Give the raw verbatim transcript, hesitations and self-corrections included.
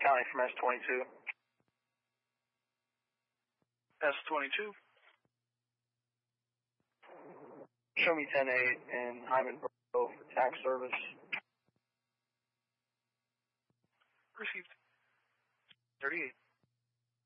County from S twenty-two. S twenty-two. Show me ten eight in Hyman Grove for tax service. Received. thirty-eight.